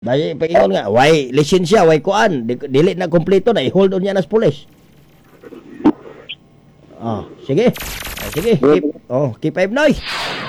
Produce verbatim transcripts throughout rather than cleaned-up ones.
Bayi paingon nga, why lisensya, why kuan, Di- dili na kompleto na i-hold on niya nas pulis. Oh, sige. Ah, sige, keep, oh, keep five noise.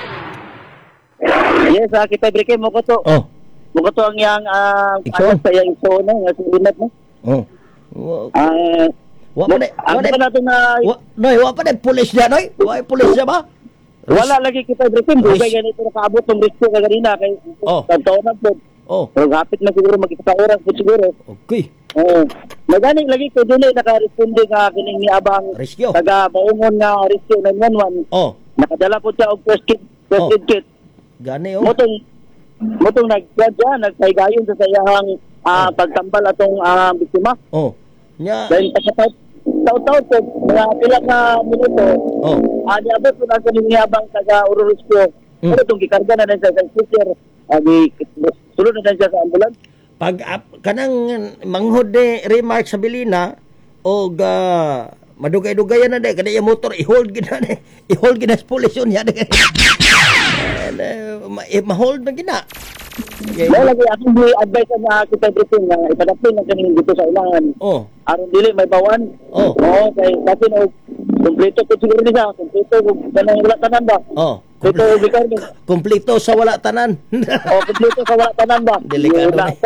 Yes, uh, kita break mo ko to. Oh, Mo ko to ang yang uh, Ikso? ano sa yang iso no, nga sinunod mo. oh. Wa Ah, wa pa na, wa ang na, pa nato na wa, noy, wa pa na pulis niya, noy. Wa pulis niya ba? wala lagi kita break mo, Ris- kay ganito na kaabot tong risko ka ganina kay Oh. tanto na po. Oh, Pero hapit na siguro magkita oras po siguro. okay. Oo. Maganing lagi ko dili naka-responde ka kining niabang Rescue. taga maungon nga rescue nine one one. Oh, Nakadala po siya og first kit, first Oh. aid kit. gani oh. Motong motong nagsadya nagpaygayon sa sayahang ah, pagtambal atong ah, biktima. Oh. Nya, Dahil pagkatapos taon-taon po mga pila ka minuto oh. ah, niabot po na sa niabang taga Uro-Rescue. Mm. Pero itong gikarga na din sa sa speaker, ah, di- sulod na din siya sa ambulance. Pag ap, kanang manghod ni remark sa Bilina og uh, madugay-dugayan na de kada yung motor i-hold gina ni i-hold gina sa pulis yun yan And, uh, ma- eh, ma-hold na gina. Okay. Dahil lagi akong advice na kita briefing na ipadapin ang kaning dito sa ulangan. Oh, Aron dili may bawan. Oh. Oo, kay kasi no kompleto ko siguro nila, kompleto ko ganang wala tanan ba. oh. Kompleto ko Ricardo. Kompleto sa wala tanan. O kompleto sa wala tanan ba. Delikado Wala na. pa.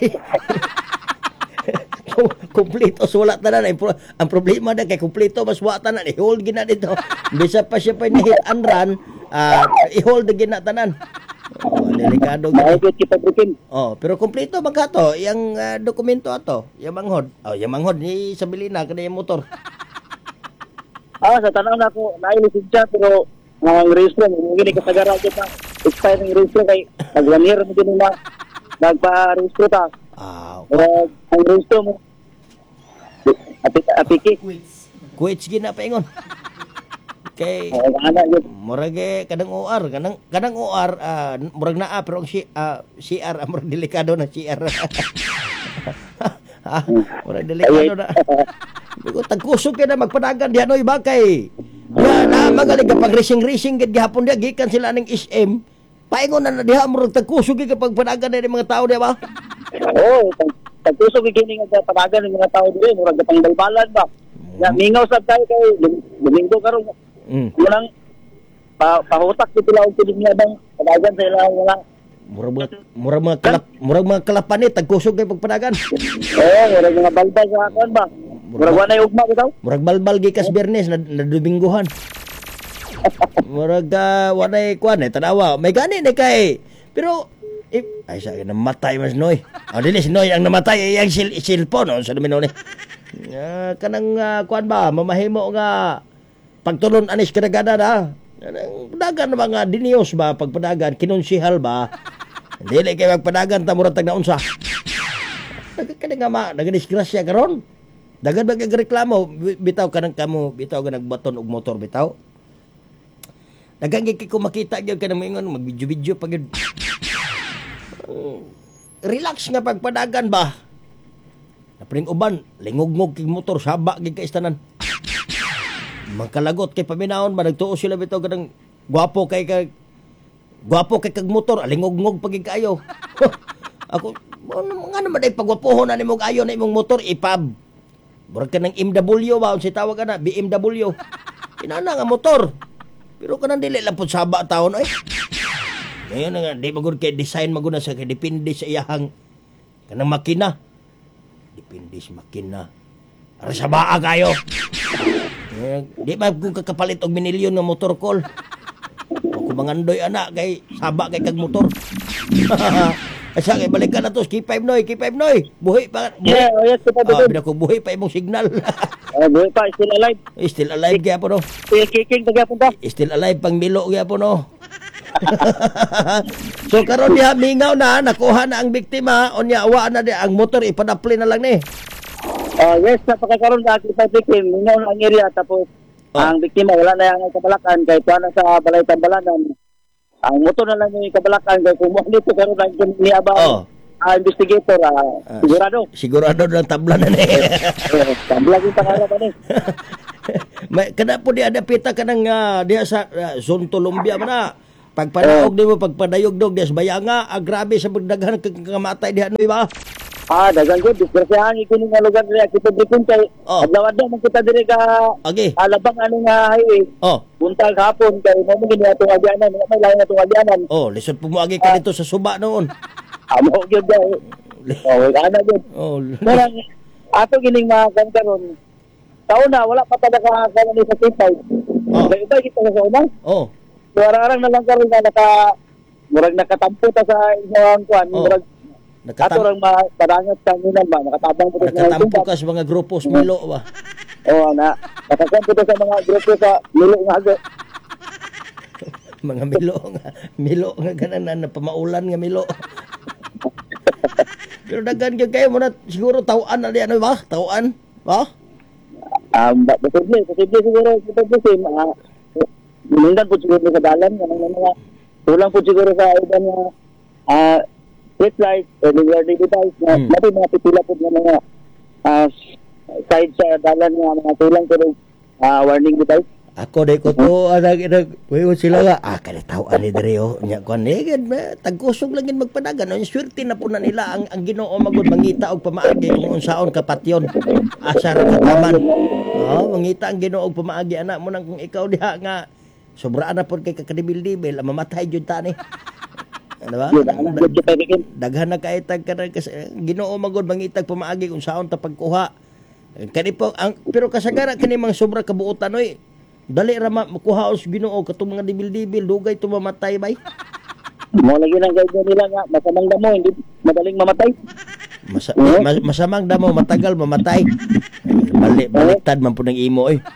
Kompleto sa wala tanan. Ang, pro- ang problema na kay kompleto mas wala tanan. I-hold gina dito. Bisa pa siya pa ni hit and run. Uh, i-hold na gina tanan. Oh, delikado gina. Mahigit kita briefing. Oh, pero kompleto magkato yang ah, dokumento ato, yang manghod. Oh, yang manghod ni Sabilina kada yung motor. Ah, sa tanaw na ako, nailisin siya pero ang registro, hindi ka sagara kita. Expire ng registro kay pag one year mo din na nagpa-registro ta. Ah, Pero ang registro mo, apik apiki. quits gina paingon. Kay Ang anak yun. murag kadang O R, kanang kadang O R ah, murag naa pero ang si, ah, C R ah, murag delikado na C R. Ah, murag delikado na. Bigo tagkusog kay na magpadagan diha noy ba kay. Ya na magaling kapag racing-racing gid gihapon dia gikan sila ning S M. Paingon na na diha murag tagkusog gid kapag padagan na mga tao diha ba? Oo, tagtusok ikining nga panagan ng mga tao dili, murag pang balbalan ba. Ya mingaw sa tayo kay Domingo karon. Mm. Walang pa pahutak dito lang og niya bang panagan sa ilang mga Murag mga murag mga kalap murag mga kalapan ni tagkusog kay pagpadagan. oo, murag mga balbal sa kan ba. Murag wanay ugma bitaw. Murag balbal gikas Bernes na, na Dominggohan. Murag uh, wanay kuan eh tanawa. May gani ni kay. Pero eh, ay sa namatay mas noy. Ah dili si Noy ang namatay ay ang sil cellphone on sa domino ni. Ah, kanang uh, kuan ba mamahimo nga pagtulon anis kadagada na. Kanang dagan mga dinios ba pagpadagan kinunsihal ba. Dili kay magpadagan ta murag tag naunsa. Kani nga ma nagadisgrasya karon. Dagan ba kay reklamo bitaw kanang kamo bitaw ka nagbaton og motor bitaw. Dagan kay ko makita gyud kanang moingon mag-video-video pa gyud. Uh, relax nga pagpadagan ba. Napring uban lingog-ngog kay motor saba gid ka istanan. Magkalagot kay paminaon ba nagtuo sila bitaw kanang gwapo kay kag gwapo kay kag motor lingog-ngog pa gid kaayo. Ako ano nga naman ay pagwapohon na nimong ayo na imong motor ipab. Murag ka ng M W ba? Unsa tawag ka na? B M W. Inana nga motor. Pero kanang dili lang pud saba taon ay. Ngayon nga di magud kay design maguna sa kay depende sa iyahang kanang makina. Depende sa makina. Ara sa baa kayo. Eh, di ba kung kakapalit og minilyon nga motor call? Ako mangandoy ana kay saba kay kag motor. Asa kay balikan na to, keep five noy, keep five noy. Buhi pa. Buhi. Yeah, oh yes, kita Ah, dito. bida ko buhi pa imong signal. Oh, buhay pa still alive. Still alive kaya po no. Still kicking tagapon ta. Still alive pang milo kaya po no. So karon diha mingaw na nakuha na ang biktima unya wa na di ang motor ipadapli na lang ni. Oh, yes, napakakaroon sa aking victim. Mingaw na ang area tapos Oh. ang biktima wala na yang kabalakan kay tuwa na sa balay tambalanan. Ang motor na lang yung kabalakan kay kumuha dito karon ang niabang. Oh. Ah, investigator, ah, Ah, sigurado. Sigurado ng tabla na ni. Eh, Tambla yung pangalan ba ni? May kada po di ada pita kanang uh, diha sa uh, Zone Colombia man na. Pagpanaog di mo, pagpadayog-dog, des bayanga, ah, grabe sa pagdaghan kag kamatay diha no ba? Ah, dagang good. Disgrasyahan ikini nga lugar diri kita dipon kay Oh. adlaw-adlaw man kita diri ka Okay. alabang ano nga highway. Oh, Buntag hapon kay mo mo gini atong agyanan, may lain atong agyanan. oh, lisod po mo agi ka dito sa suba noon. Amo gyud daw. Oh, ana gyud. Oh, Parang ato gining mga kan karon. Taon na wala pa talaga ka ni sa tipay. Oh. Kay iba kita sa una. oh, Arang na lang karon nga naka murag nakatampo ta sa isang kuan, Oh. murag ato nakatam rang mapadangat kanina ba nakatabang po ta sa nakatampo ka sa mga grupos milo ba? oh na nakatampo ta sa mga grupo sa milo nga aga. Mga milo nga, milo nga ganan na pamaulan nga milo. Pero daghan gyud kayo mo na siguro tawaan na di ano ba? Tawaan? Ba? Um, ba posible, posible siguro posible si mga mindan po siguro sa dalan nga mga tulang po siguro sa iban nga ah street light, early warning device na Hmm. mati mga pipila po ng mga ah, side sa dalan nga mga tulang pero ah, warning device. Ako day ko to anag inag wayo sila nga ah kani tawaan ni diri oh nya kon ni gid tagkusog lang gid magpadagan ang swerte na po na nila ang ang Ginoo magud mangita og pamaagi kung unsaon kapatyon asa ra kataman. Oh, mangita ang Ginoo og pamaagi anak mo nang kung ikaw diha nga sobra na pod kay kakadibil-dibil mamatay jud ta ni. Ano ba? Yun, ano gyud kita dikin. Daghan na kaitag ka na kasi Ginoo magud mangitag pamaagi kung saon ta pagkuha. Kani po ang pero kasagara kani mang sobra kabuotan oy. Dali ra ma makuha os Ginoo katong mga dibil-dibil dugay to mamatay bay. Mo lagi nang guide nila nga masamang damo hindi madaling mamatay. Masa, mas, masamang damo matagal mamatay. Balik baliktad man po ng imo oy.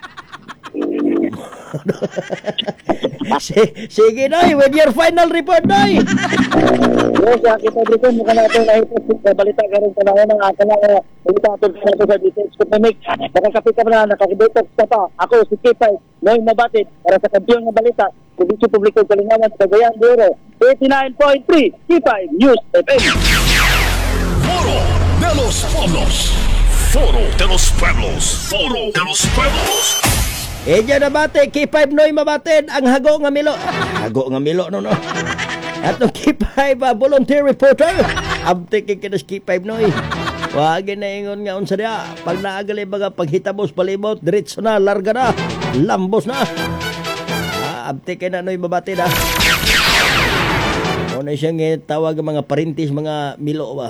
Si- Sige noy, with your final report noy. Yes, sa kita dito mo kana ato na ito sa balita karon sa mga nga kana nga balita ato sa sa details economic. Nakakapit ka na nakakidetox ka pa. Ako si Kipay, Noy Mabatid para sa kampiyon nga balita. Servicio Publiko Kalingawan sa Cagayan de Oro. eighty-nine point three Kipay News F M. Foro de los Pueblos. Foro de los Pueblos. Foro de los Pueblos. Eja na bate, K five noy mabatin ang hago nga milo. Hago nga milo no no. Atong K five uh, volunteer reporter. Abte kay kinas K five noy. Wagi na ingon nga unsa dia. Pag naagali baga paghitamos palibot, diretso na, larga na, lambos na. Ah, abte kay na noy mabatin ha. Ano na siyang eh, tawag ang mga parintis, mga milo ba.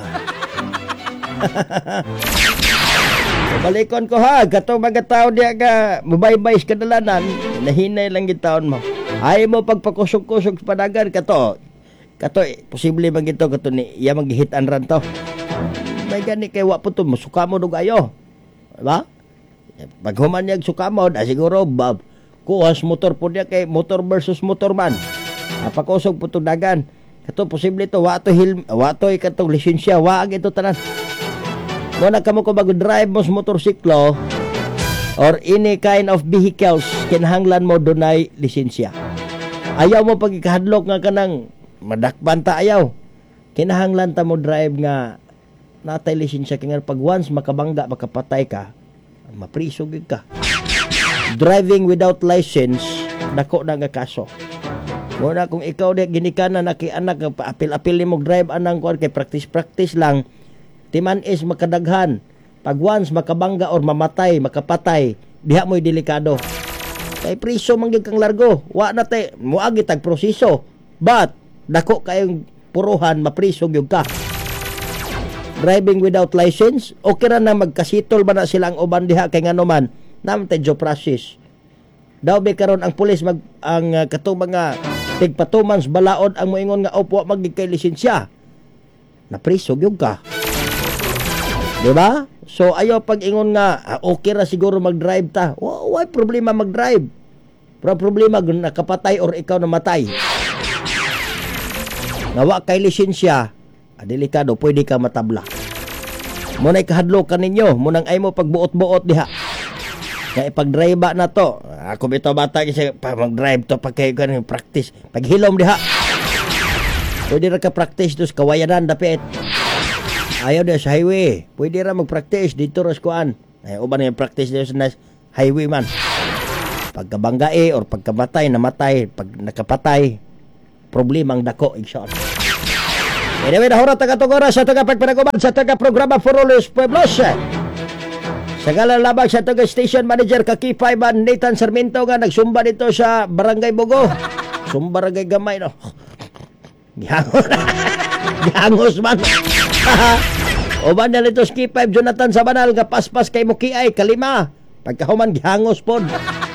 Balikon ko ha, katong mga tao diya ka mabaybay sa kadalanan, nahinay lang yung taon mo. Ayaw mo pagpakusog-kusog sa panagan, kato, kato, eh, posible man ito, kato ni, iya mag-hit and run to. May gani kay wapo to, masuka mo dug ayo. Diba? Pag human niya suka mo, da siguro, bab, kuhas motor po niya kay motor versus motor man. Apakusog po to dagan. Kato, posible to, wato hil, wato ikatong lisensya, waag ito tanan. Muna ka mo kung mag-drive mo sa motorsiklo or any kind of vehicles, kinahanglan mo dunay lisensya. Ayaw mo pag ikahadlok nga kanang madakpan ta ayaw. Kinahanglan ta mo drive nga natay lisensya kaya pag once makabangga, makapatay ka, mapriso gid ka. Driving without license, dako na nga kaso. Muna kung ikaw di ginikanan na kay anak, apil-apil ni mo drive anang kuan kay practice-practice lang, timan is makadaghan. Pag once makabangga or mamatay, makapatay, diha mo'y delikado. Kay priso man gyud kang largo. Wa na tay moagi tag proseso. But dako kayong puruhan, mapriso gyud ka. Driving without license, okay ra na magkasitol ba na sila ang uban diha kay ngano man, naman tay due process. Daw be karon ang pulis mag ang uh, katong mga tigpatumans balaod ang moingon nga opo magig kay lisensya. Napriso gyud ka. Diba? So, ayaw pag-ingon nga, ah, okay ra siguro mag-drive ta. Why problema mag-drive? Pero problema, nakapatay or ikaw namatay. Nawa kay lisensya, ah, delikado, pwede ka matabla. Muna'y kahadlo ka ninyo, munang ay mo pagbuot-buot diha. Kaya pag-drive na to, ako bito bata kasi pag mag-drive to, pag kayo ganun, practice. Paghilom diha. Pwede ra ka practice to sa kawayanan, dapit. Ayaw na sa highway. Pwede ra mag-practice dito ra sa kuan. Ay uban yung practice dito sa highway man. Pagkabanggae or pagkamatay, namatay, pag nakapatay, problemang dako igsoon. Anyway, nahura taga-tugora sa taga-pagpanaguban sa taga-programa Foro Los Pueblos. Sa galang labag sa taga-station manager Kakipay man Nathan Sarmiento nga nagsumba dito sa Barangay Bugo. Sumba barangay gamay no. Gihangos. Gihangos man. Oban na nito Ski five Jonathan Sabanal nga paspas kay Mukiay kalima. Pagkahuman gihangos pod.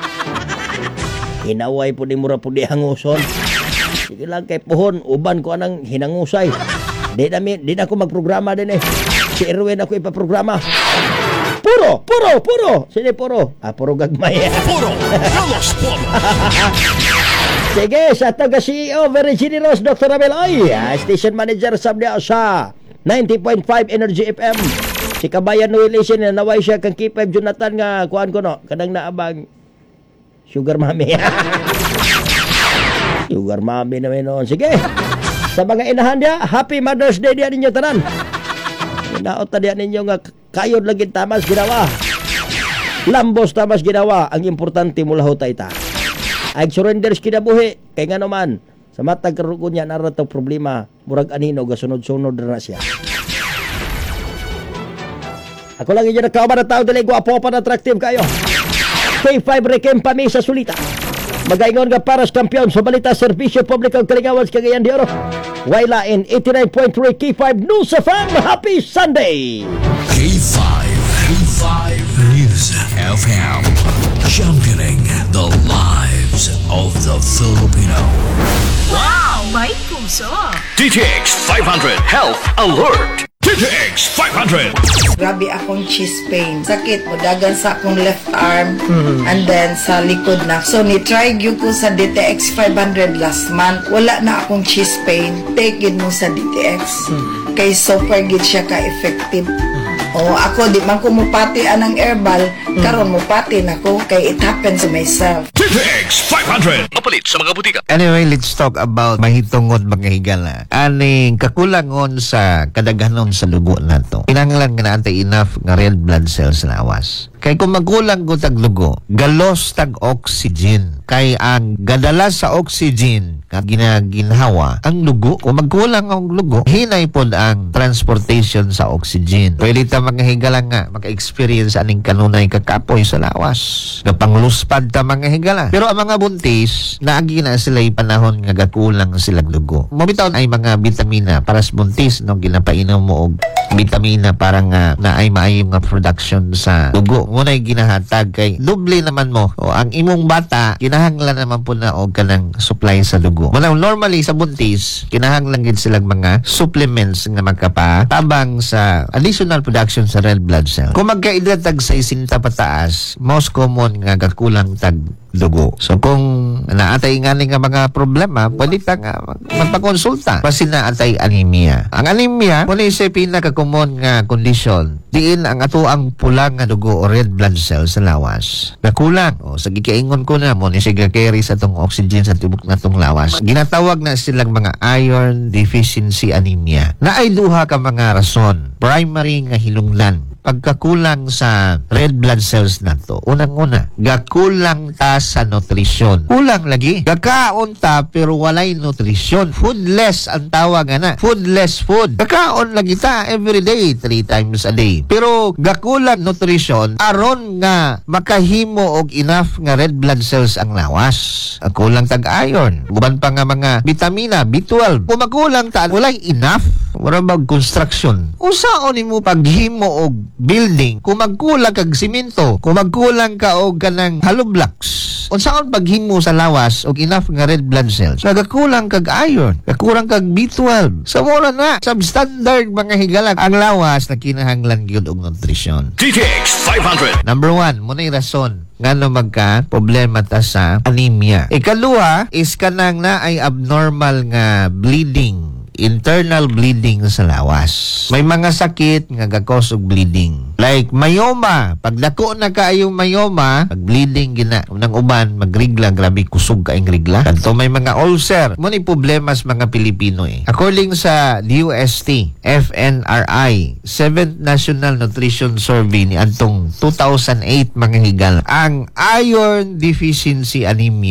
Hinaway po ni mura po di hanguson. Sige lang kay Puhon, uban ko anang hinangusay. Di na, di na ako magprograma din eh. Si Erwin ako ipaprograma. Puro, puro, puro. Sini puro. Ah, puro gagmay. Puro Telos Pueblos. Sige, sa taga-C E O, very generous, Doctor Abel Ay. Station manager sabda sa ninety point five Energy F M. Si Kabayan Noel Isin, naway siya kang K five Jonathan nga, kuhaan ko no, kanang naabang Sugar Mami. Sugar Mami naman noon. Sige. Sa mga inahan niya, Happy Mother's Day diyan ninyo tanan. Inaot na diyan ninyo nga kayod lagi tamas ginawa. Lambos tamas ginawa. Ang importante mula hutay ta. Ay surrenders kinabuhi. Kaya nga naman, sa matag karugon niya naratang problema, murag anino, gasunod-sunod na siya. Ako lang inyo nagkauban na tao dali, guwapo pa na attractive kayo. K five Rekem pa mi sa sulita. Magaingon nga para sa kampiyon sa balita serbisyo publiko Kalingawan sa Cagayan de Oro. Wayla in eighty-nine point three K five News F M. Happy Sunday! K five. K five News F M. Championing the lives of the Filipino. Wow! May puso! D T X five hundred Health Alert. D T X five hundred. Grabe akong chest pain. Sakit mo dagan sa akong left arm and then sa likod na. So ni-try gyud ko sa D T X five hundred last month. Wala na akong chest pain. Take it mo sa D T X. Kay super gid siya ka-effective. O ako di man ko mupati anang herbal, karon mupati nako kay it happens to myself. D T X five hundred. Mapalit sa mga butika. Anyway, let's talk about mahitungod mga higala. Aning kakulangon sa kadaghanon sa dugo nato. Kinahanglan nga naantay enough nga red blood cells na awas. Kay kung magkulang ko tag dugo, galos tag oxygen. Kay ang gadala sa oxygen nga ginaginhawa ang lugo, kung magkulang ang lugo, hinay pod ang transportation sa oxygen. Pwede ta mga higala nga maka-experience aning kanunay kakapoy sa lawas. Napangluspad ta mga higala. Pero ang mga buntis, naagi na sila panahon nga gakulang sila dugo. Mabitaw ay mga bitamina para sa buntis no ginapainom mo og bitamina para nga na ay maayong nga production sa dugo. Ngunay ginahatag kay doble naman mo. O ang imong bata kinahanglan naman po na og kanang supply sa dugo. Muna normally sa buntis, kinahanglan gid silang mga supplements nga magkapatabang sa additional production sa red blood cell. Kung magkaedad tag sa isinta pataas, most common nga gakulang tag dugo. So kung naatay nga nga mga problema, pwede ta nga magpakonsulta. Kasi naatay anemia. Ang anemia, muna isa pinaka-common nga kondisyon. Diin ang ato ang pula nga dugo o red blood cells sa lawas. Nakulang. O, sa gikaingon ko na, muna siya carry sa tong oxygen sa tibok na tong lawas. Ginatawag na silang mga iron deficiency anemia. Na ay duha ka mga rason. Primary nga hilunglan. Pagkakulang sa red blood cells nato, unang-una, gakulang ta sa nutrisyon. Kulang lagi. Gakaon ta pero walay nutrisyon. Foodless ang tawag na. Foodless food. Gakaon lagi ta every day, three times a day. Pero gakulang nutrisyon aron nga makahimo og enough nga red blood cells ang lawas. Ang kulang tag iron. Guban pa nga mga vitamina, B twelve. Kung magkulang ta, walay enough. Wala mag construction. Usaon nimo paghimo og building kung magkulang kag simento, kung magkulang ka og kanang hollow blocks. Unsaon paghimo sa lawas og enough nga red blood cells? So gakulang kag iron, gakulang kag B twelve. So wala na substandard mga higala ang lawas na kinahanglan gyud og nutrisyon. D T X five hundred. Number one, munay rason ngano magka problema ta sa anemia. Ikaduha is kanang na ay abnormal nga bleeding. Internal bleeding sa lawas. May mga sakit nga gakos og bleeding. Like myoma, pag dako na kaayong myoma, pag bleeding gina nang uban magrigla, grabe kusog kaayong rigla. Kadto may mga ulcer. Mo ni problema sa mga Pilipino eh. According sa D O S T, F N R I, seventh National Nutrition Survey ni antong two thousand eight mga higal, ang iron deficiency anemia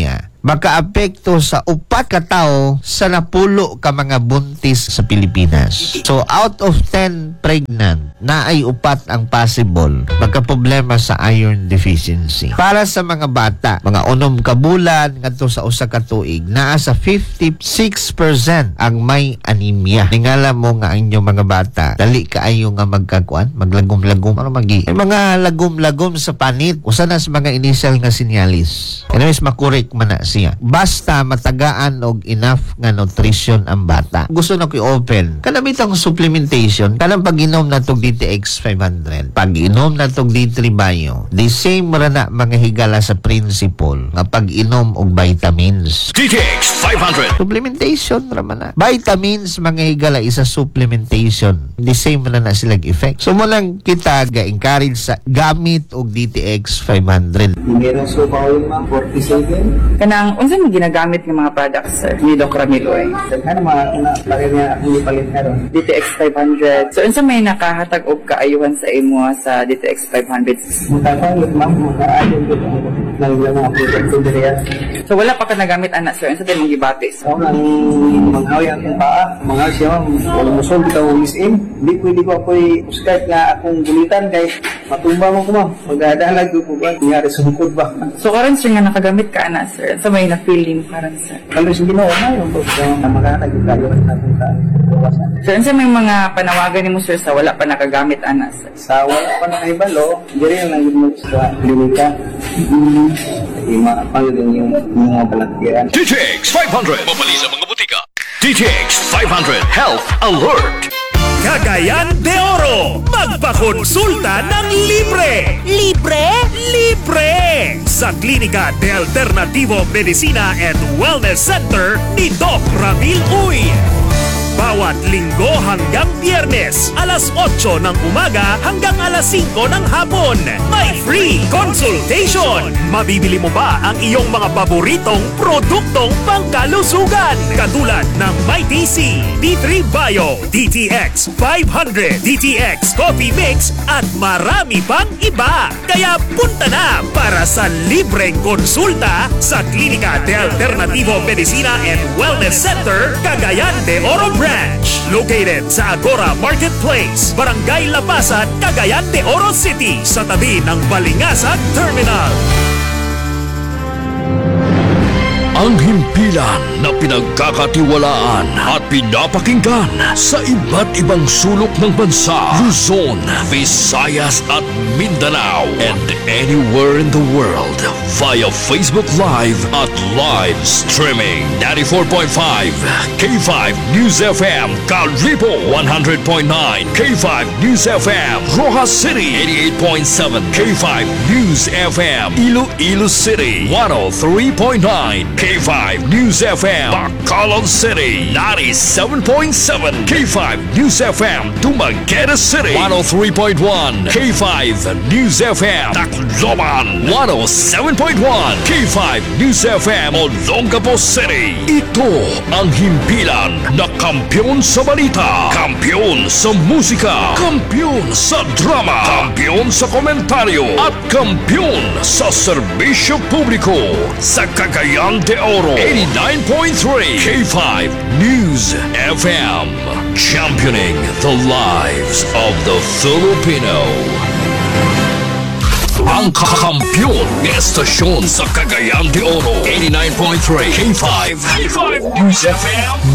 makaapekto sa upat ka tao sa napulo ka mga buntis sa Pilipinas. So out of ten pregnant, na ay upat ang possible magkaproblema sa iron deficiency. Para sa mga bata, mga unom ka bulan ngadto sa usa ka tuig, naa sa fifty-six percent ang may anemia. Tingala mo nga ang inyong mga bata, dali kaayo nga magkakuan, maglagom-lagom, ano magi? May mga lagom-lagom sa panit, usa na sa mga initial nga sinyalis. Anyways, makorek man na siya. Basta matagaan og enough nga nutrition ang bata. Gusto na ko i-open. Kanabitang supplementation, kanang pag-inom na tog D T X five hundred, pag-inom na tog D three Bio, the same ra na mga higala sa principle nga pag-inom og vitamins. D T X five hundred. Supplementation raman na. Vitamins, mga higala, isa supplementation. The same ra na silang effect. So mo lang kita ga-encourage sa gamit og D T X five hundred. Meron so power ma'am forty-seven. Kanang unsa man ginagamit ng mga products sir ni Doc Ramil Oy? Daghan mga na pareha niya akong ipalit karon. D T X five hundred. So unsa may nakahatag og kaayuhan sa imo sa D T X five hundred? Mutapalit ma'am, maka-adin ko ng mga product ko diriya. So wala pa ka nagamit anak sir. Unsa din mong gibati? Ako nang manghawi akong paa, mga siya ma'am, wala mo sol bitaw miss-in. Hindi pwede ko ako'y uskat nga akong gulitan kay matumba mo ko ma'am. Magdadalag ko ba? Nangyari sa hukod ba? So karon sir nga nakagamit ka anak sir. Unsa may na-feeling karon sir? Kalau sa ginawa na yung programa na magkakag yung kaluan natin sa kawasan. So unsa may mga panawagan nimo sir sa wala pa nakagamit anak sir? Sa wala pa na kaibalo, diri lang yung sa klinika. Ima pang yung mga balatian. D T X five hundred. Mabali sa mga butika. D T X five hundred Health Alert. Cagayan de Oro, magpakonsulta ng libre. Libre? Libre! Sa Klinika de Alternativo Medicina and Wellness Center ni Doc Ramil Uy. Bawat linggo hanggang biyernes, alas otso ng umaga hanggang alas singko ng hapon. May free consultation. Mabibili mo ba ang iyong mga paboritong produktong pangkalusugan? Katulad ng Mighty C, D three Bio, D T X five hundred, D T X Coffee Mix at marami pang iba. Kaya punta na para sa libreng konsulta sa Klinika de Alternativo Medicina and Wellness Center, Cagayan de Oro Branch. Located sa Agora Marketplace, Barangay Lapasan, Cagayan de Oro City, sa tabi ng Balingasag Terminal. Ang himpilan na pinagkakatiwalaan at pinapakinggan sa iba't ibang sulok ng bansa, Luzon, Visayas at Mindanao, and anywhere in the world via Facebook Live at live streaming. ninety-four point five K five News F M, Calripo one hundred point nine K five News F M, Rojas City eighty-eight point seven K five News F M, Iloilo City one oh three point nine K five News F M, Bacolod City ninety-seven point seven K five News F M, Dumaguete City one oh three point one K five News F M, Tacloban one oh seven point one K five News F M, Olongapo City. Ito ang himpilan na kampyon sa balita, kampyon sa musika, kampyon sa drama, kampyon sa komentaryo, at kampyon sa serbisyo publiko sa Cagayan de Oro eighty-nine point three K five News F M, championing the lives of the Filipino. Ang kakampiyon ng estasyon sa Cagayan de Oro eighty-nine point three K five K five News F M.